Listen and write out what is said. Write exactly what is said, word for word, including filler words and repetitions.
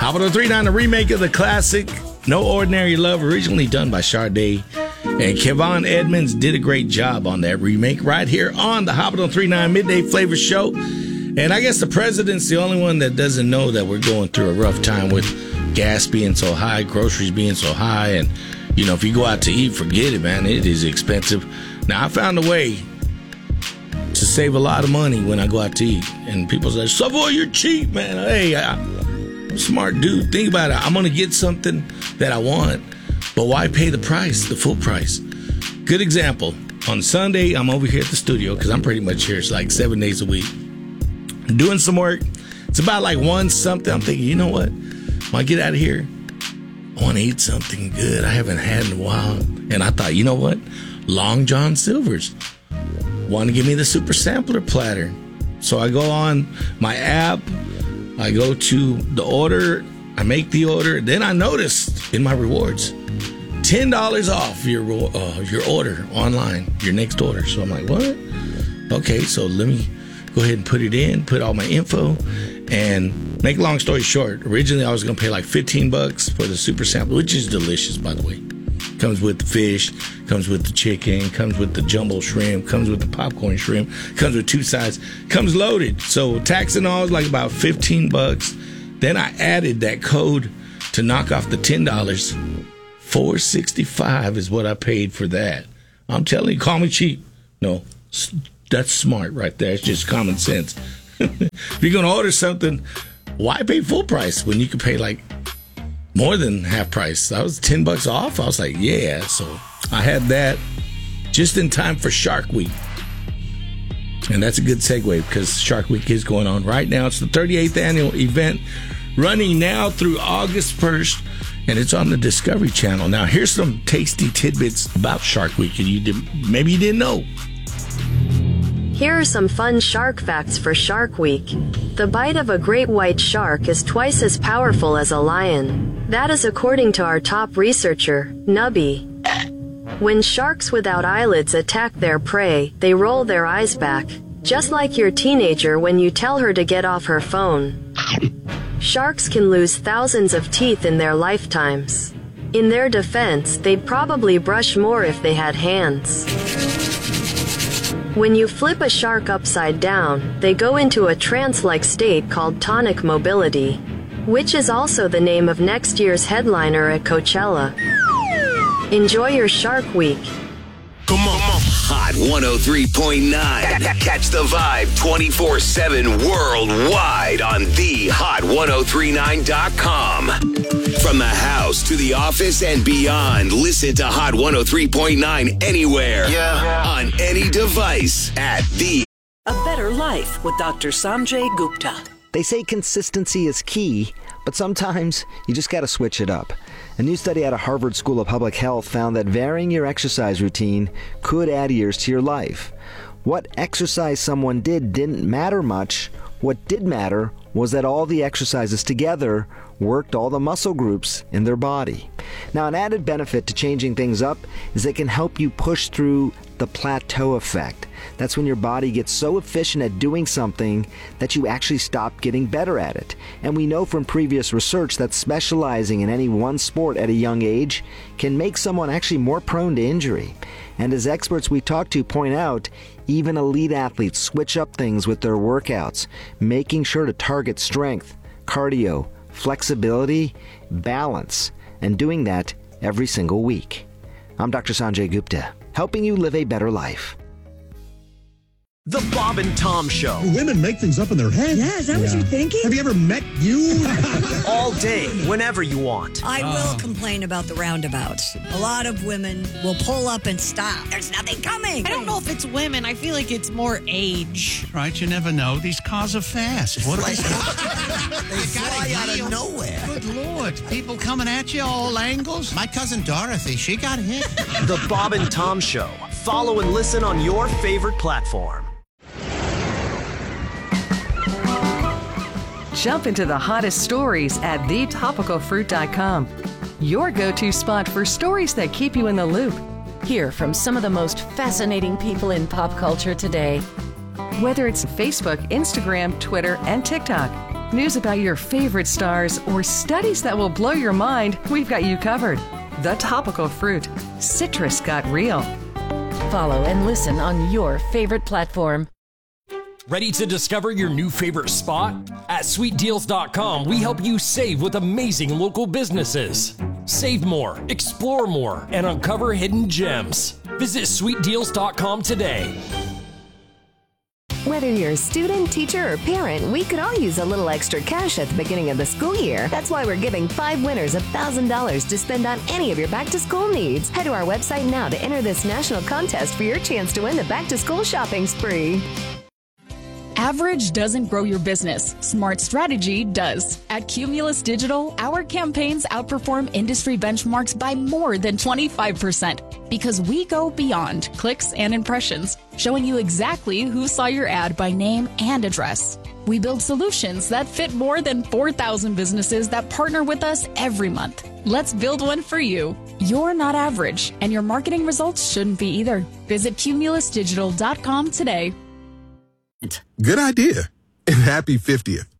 Hot one oh three point nine, a remake of the classic No Ordinary Love, originally done by Sade. And Kevon Edmonds did a great job on that remake right here on the Hot one oh three point nine Midday Flavor Show. And I guess the president's the only one that doesn't know that we're going through a rough time with gas being so high, groceries being so high. And, you know, if you go out to eat, forget it, man. It is expensive. Now, I found a way to save a lot of money when I go out to eat. And people say, Savoy, you're cheap, man. Hey, I, I'm a smart dude. Think about it. I'm going to get something that I want, but why pay the price, the full price? Good example. On Sunday, I'm over here at the studio because I'm pretty much here. It's like seven days a week. Doing some work. It's about like one something. I'm thinking, you know what? When I get out of here, I want to eat something good I haven't had in a while. And I thought, you know what? Long John Silver's want to give me the super sampler platter. So I go on my app. I go to the order. I make the order. Then I noticed in my rewards, ten dollars off your uh, your order online, your next order. So I'm like, what? Okay, so let me go ahead and put it in, put all my info, and make a long story short, originally I was going to pay like fifteen bucks for the super sample, which is delicious, by the way. Comes with the fish, comes with the chicken, comes with the jumbo shrimp, comes with the popcorn shrimp, comes with two sides, comes loaded. So tax and all is like about fifteen bucks. Then I added that code to knock off the ten dollars. four sixty-five is what I paid for that. I'm telling you, call me cheap. No, that's smart right there. It's just common sense. If you're going to order something, why pay full price when you can pay like more than half price? I was ten bucks off. I was like, yeah. So I had that just in time for Shark Week. And that's a good segue because Shark Week is going on right now. It's the thirty-eighth annual event running now through August first. And it's on the Discovery Channel. Now, here's some tasty tidbits about Shark Week, and you did, maybe you didn't know. Here are some fun shark facts for Shark Week. The bite of a great white shark is twice as powerful as a lion. That is according to our top researcher, Nubby. When sharks without eyelids attack their prey, they roll their eyes back, just like your teenager when you tell her to get off her phone. Sharks can lose thousands of teeth in their lifetimes. In their defense, they'd probably brush more if they had hands. When you flip a shark upside down, they go into a trance-like state called tonic mobility, which is also the name of next year's headliner at Coachella. Enjoy your Shark Week. Come on. Hot one oh three point nine. Catch the vibe twenty-four seven worldwide on the hot ten thirty-nine dot com. From the house to the office and beyond, listen to Hot one oh three point nine anywhere. Yeah. On any device at the A Better Life with Doctor Sanjay Gupta. They say consistency is key, but sometimes you just got to switch it up. A new study out of Harvard School of Public Health found that varying your exercise routine could add years to your life. What exercise someone did didn't matter much. What did matter was that all the exercises together worked all the muscle groups in their body. Now, an added benefit to changing things up is it can help you push through the plateau effect. That's when your body gets so efficient at doing something that you actually stop getting better at it. And we know from previous research that specializing in any one sport at a young age can make someone actually more prone to injury. And as experts we talk to point out, even elite athletes switch up things with their workouts, making sure to target strength, cardio, flexibility, balance, and doing that every single week. I'm Doctor Sanjay Gupta, helping you live a better life. The Bob and Tom Show. Women make things up in their head. Yeah, is that yeah. what you're thinking? Have you ever met you? All day, whenever you want. I oh. will complain about the roundabouts. A lot of women will pull up and stop. There's nothing coming. I don't know if it's women. I feel like it's more age. Right, you never know. These cars are fast. What they fly out of nowhere. Good Lord. People coming at you all angles. My cousin Dorothy, she got hit. The Bob and Tom Show. Follow and listen on your favorite platform. Jump into the hottest stories at the topical fruit dot com. Your go-to spot for stories that keep you in the loop. Hear from some of the most fascinating people in pop culture today. Whether it's Facebook, Instagram, Twitter, and TikTok, News about your favorite stars or studies that will blow your mind, we've got you covered. The Topical Fruit. Citrus got real. Follow and listen on your favorite platform. Ready to discover your new favorite spot? At sweet deals dot com, we help you save with amazing local businesses. Save more, explore more, and uncover hidden gems. Visit sweet deals dot com today. Whether you're a student, teacher, or parent, we could all use a little extra cash at the beginning of the school year. That's why we're giving five winners one thousand dollars to spend on any of your back-to-school needs. Head to our website now to enter this national contest for your chance to win the back-to-school shopping spree. Average doesn't grow your business. Smart strategy does. At Cumulus Digital, our campaigns outperform industry benchmarks by more than twenty-five percent because we go beyond clicks and impressions, showing you exactly who saw your ad by name and address. We build solutions that fit more than four thousand businesses that partner with us every month. Let's build one for you. You're not average, and your marketing results shouldn't be either. Visit cumulus digital dot com today. Good idea. And happy fiftieth.